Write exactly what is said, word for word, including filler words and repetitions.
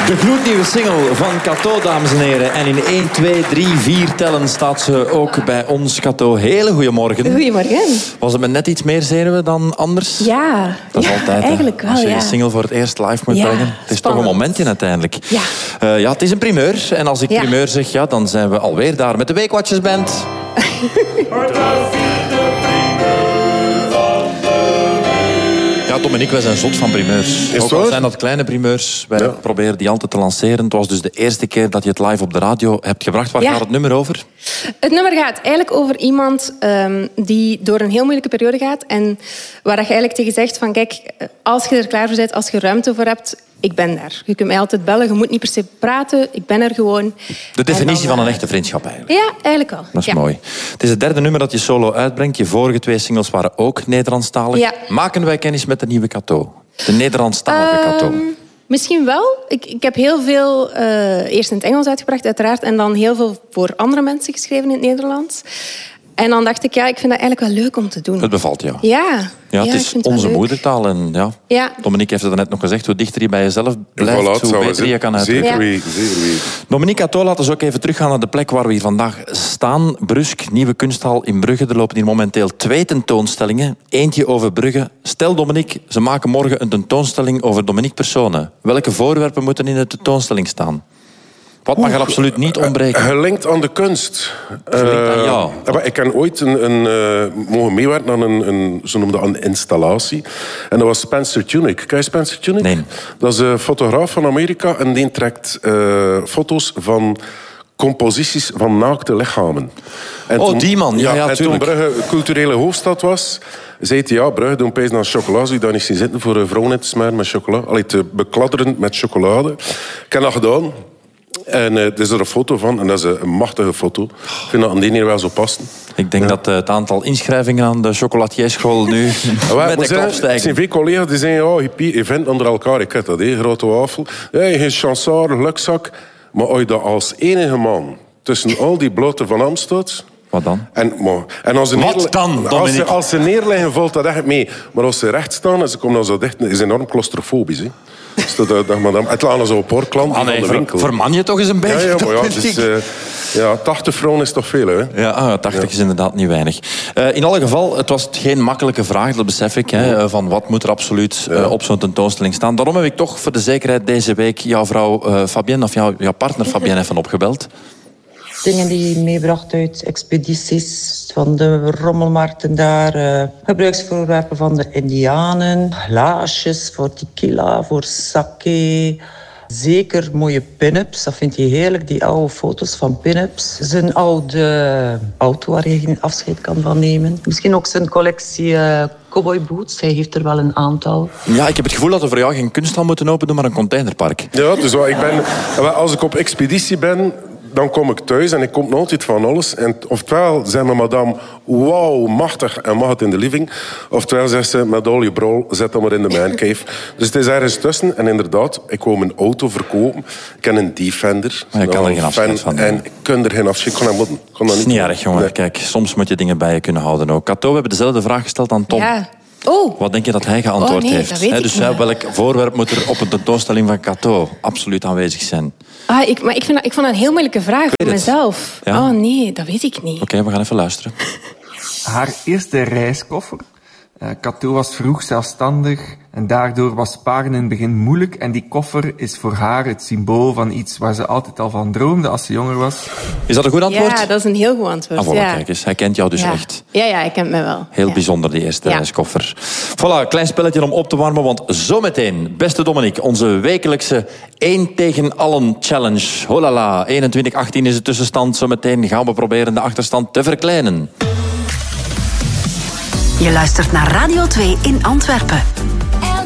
De gloednieuwe single van Cateau, dames en heren. En in één, twee, drie, vier tellen staat ze ook bij ons. Cateau, hele goeiemorgen. Goedemorgen. Was het met net iets meer zenuwen dan anders? Ja, dat is ja, altijd, eigenlijk wel. Als je ja. je single voor het eerst live moet ja, brengen. Het is spannend. toch een momentje uiteindelijk. Ja. Uh, ja, het is een primeur. En als ik ja. primeur zeg, ja, dan zijn we alweer daar met de Weekwatchers Band. Ja, Tom en ik, wij zijn zot van primeurs. Is Ook al waar? zijn dat kleine primeurs, wij Ja. proberen die altijd te lanceren. Het was dus de eerste keer dat je het live op de radio hebt gebracht. Waar Ja. gaat het nummer over? Het nummer gaat eigenlijk over iemand um, die door een heel moeilijke periode gaat. En waar je eigenlijk tegen zegt van kijk, als je er klaar voor bent, als je ruimte voor hebt, ik ben daar. Je kunt mij altijd bellen, je moet niet per se praten. Ik ben er gewoon. De definitie dan, van een uh, echte vriendschap eigenlijk. Ja, eigenlijk wel. Dat is ja. mooi. Het is het derde nummer dat je solo uitbrengt. Je vorige twee singles waren ook Nederlandstalig. Ja. Maken wij kennis met de nieuwe Cateau? De Nederlandstalige Um, Cateau. Misschien wel. Ik, ik heb heel veel uh, eerst in het Engels uitgebracht, uiteraard. En dan heel veel voor andere mensen geschreven in het Nederlands. En dan dacht ik, ja, ik vind dat eigenlijk wel leuk om te doen. Het bevalt jou. Ja. Ja, het ja, is onze moedertaal. En ja, ja. Dominique heeft het net nog gezegd. Hoe dichter je bij jezelf blijft, Voilà, hoe beter je kan uitdrukken. Zeker Ja. weten, zeker weten. Dominique Cateau, laten we ook even teruggaan naar de plek waar we hier vandaag staan. Brusk, Nieuwe Kunsthal in Brugge. Er lopen hier momenteel twee tentoonstellingen. Eentje over Brugge. Stel, Dominique, ze maken morgen een tentoonstelling over Dominique Personen. Welke voorwerpen moeten in de tentoonstelling staan? Wat mag er absoluut niet ontbreken? Gelinkt aan de kunst. Gelinkt aan jou. Uh, maar ik heb ooit een, een, uh, mogen meewerken aan een, een, zo noemde dat een installatie. En dat was Spencer Tunick. Ken je Spencer Tunick? Nee. Dat is een fotograaf van Amerika en die trekt uh, foto's van composities van naakte lichamen. En Oh, toen, die man. Ja, ja, en toen tuurlijk. Brugge culturele hoofdstad was, zei hij, ja, Brugge, doen pees naar chocola. Zou je daar niet zien zitten voor een vrouw in te smeren met chocola? Allee, te bekladderen met chocolade. Ik heb dat gedaan. En uh, er is er een foto van, en dat is een machtige foto. Ik vind dat aan die hier wel zo passen. Ik denk Ja. dat uh, het aantal inschrijvingen aan de chocolatierschool nu Ja, met de klap er zijn stijgen. veel collega's die zeggen, ja, hippie, je vindt onder elkaar, ik heb dat, hè, grote wafel. Ja, geen chansard, lukzak. Maar als je dat als enige man tussen al die bloten van Amstad... Wat dan? En, maar, en als ze Wat neerle- dan, als Dominique? ze, als ze neerleggen, valt dat echt mee. Maar als ze recht staan en ze komen dan zo dicht, is enorm claustrofobisch. Hè. Dus dat, dat, dat, het laten zo op hoorklanten Ah, nee, van de ver- winkel. verman je toch eens een beetje? Ja, ja, maar ja, Dominique? dus, uh, ja, tachtig vrouwen is toch veel, hè? Ja, ah, tachtig is inderdaad niet weinig. Uh, in alle geval, het was geen makkelijke vraag, dat besef ik. Hè, van wat moet er absoluut uh, op zo'n tentoonstelling staan. Daarom heb ik toch voor de zekerheid deze week jouw vrouw uh, Fabienne, of jouw, jouw partner Fabienne, even opgebeld. Dingen die je meebracht uit expedities van de rommelmarkten daar. Uh, gebruiksvoorwerpen van de indianen. Glaasjes voor tequila, voor sake. Zeker mooie pin-ups, dat vindt hij heerlijk, die oude foto's van pin-ups. Zijn oude auto waar je geen afscheid kan van nemen. Misschien ook zijn collectie uh, cowboyboots, hij heeft er wel een aantal. Ja, ik heb het gevoel dat we voor jou geen kunsthal moeten openen doen, maar een containerpark. Ja, dus wat, ik ben, als ik op expeditie ben, dan kom ik thuis en ik kom altijd van alles. En oftewel zegt mijn madame, wauw, machtig, en mag het in de living. Oftewel zegt ze, met al je brol, zet dat maar in de mancave. Dus het is ergens tussen. En inderdaad, ik wou mijn auto verkopen. Ik heb een Defender. Maar je kan er Nou, geen afscheid fan, van En nemen. ik kan er geen afscheid van moeten. Kan dat Dat is niet niet doen. erg, jongen. Nee. Kijk, soms moet je dingen bij je kunnen houden ook. Cateau, we hebben dezelfde vraag gesteld aan Tom. Ja. Oh. Wat denk je dat hij geantwoord Oh, nee, heeft? dat weet He, ik dus niet. hè, welk voorwerp moet er op een tentoonstelling van Cateau absoluut aanwezig zijn? Oké, Ah, ik, maar ik, vind dat, ik vond dat een heel moeilijke vraag voor het. mezelf. Ja. Oh nee, dat weet ik niet. okay, we gaan even luisteren. Haar eerste reiskoffer. Uh, Cateau was vroeg zelfstandig en daardoor was sparen in het begin moeilijk. En die koffer is voor haar het symbool van iets waar ze altijd al van droomde als ze jonger was. Is dat een goed antwoord? Ja, dat is een heel goed antwoord. Ah, voilà, ja. kijk eens. Hij kent jou dus ja. echt. Ja, ja, hij kent mij wel. Heel ja. bijzonder, die eerste Ja. reiskoffer. Voilà, klein spelletje om op te warmen, want zometeen, beste Dominique, onze wekelijkse één tegen allen challenge. Holala, eenentwintig achttien is de tussenstand. Zometeen gaan we proberen de achterstand te verkleinen. Je luistert naar Radio twee in Antwerpen.